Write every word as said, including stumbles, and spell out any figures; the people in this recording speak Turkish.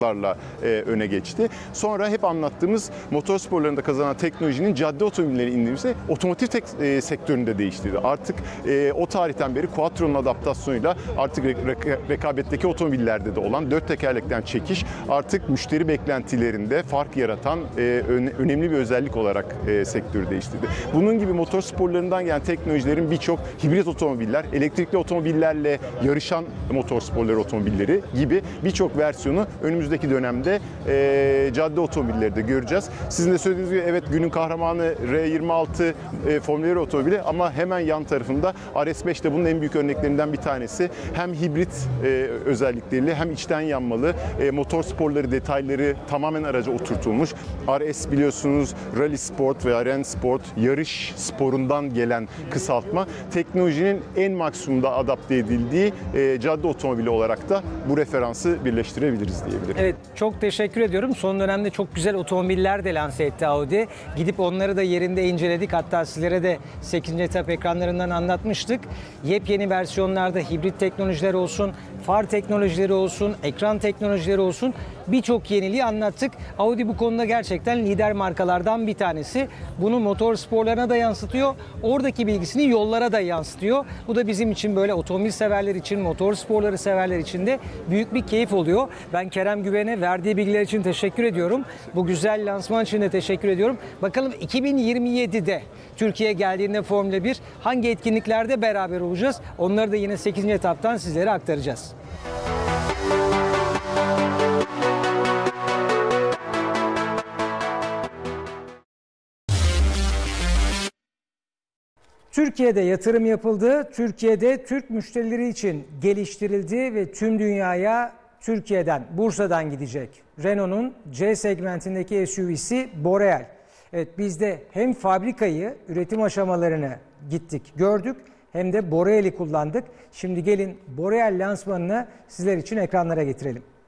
larla e, öne geçti. Sonra hep anlattığımız motor sporlarında kazanan teknolojinin cadde otomobilleri indiğimizde otomotiv tek, e, sektöründe değiştirdi. Artık e, o tarihten beri Quattro'nun adaptasyonuyla artık re, re, rekabetteki otomobillerde de olan dört tekerlekten çekiş artık müşteri beklentilerinde fark yaratan e, ön, önemli bir özellik olarak e, sektörü değiştirdi. Bunun gibi motor sporlarından gelen teknolojilerin birçok hibrit otomobiller, elektrikli otomobillerle yarışan motor sporları otomobilleri gibi birçok versiyonu önümüzdeki dönemde e, cadde otomobilleri de göreceğiz. Sizin de söylediğiniz gibi evet, günün kahramanı R yirmi altı e, Formula bir otomobili ama hemen yan tarafında R S beş de bunun en büyük örneklerinden bir tanesi. Hem hibrit e, özellikleriyle hem içten yanmalı e, motor sporları detayları tamamen araca oturtulmuş. R S biliyorsunuz Rally Sport veya Ren Sport yarış sporundan gelen kısaltma. Teknolojinin en maksimumda adapte edildiği e, cadde otomobili olarak da bu referansı birleştirebiliriz diyebilirim. Evet, çok teşekkür ediyorum. Son dönemde çok güzel otomobiller de lanse etti Audi. Gidip onları da yerinde inceledik. Hatta sizlere de sekizinci etap ekranlarından anlatmıştık. Yepyeni versiyonlarda hibrit teknolojiler olsun, far teknolojileri olsun, ekran teknolojileri olsun, birçok yeniliği anlattık. Audi bu konuda gerçekten lider markalardan bir tanesi. Bunu motor sporlarına da yansıtıyor. Oradaki bilgisini yollara da yansıtıyor. Bu da bizim için, böyle otomobil severler için, motor sporları severler için de büyük bir keyif oluyor. Ben Kerem Güven'e verdiği bilgiler için teşekkür ediyorum. Bu güzel lansman için de teşekkür ediyorum. Bakalım iki bin yirmi yedide Türkiye'ye geldiğinde Formula bir hangi etkinliklerde beraber olacağız? Onları da yine sekizinci etaptan sizlere aktaracağız. Türkiye'de yatırım yapıldı. Türkiye'de Türk müşterileri için geliştirildi ve tüm dünyaya Türkiye'den, Bursa'dan gidecek. Renault'un C segmentindeki S U V'si Boreal. Evet, biz de hem fabrikayı, üretim aşamalarını gittik, gördük, hem de Boreal'i kullandık. Şimdi gelin Boreal lansmanını sizler için ekranlara getirelim.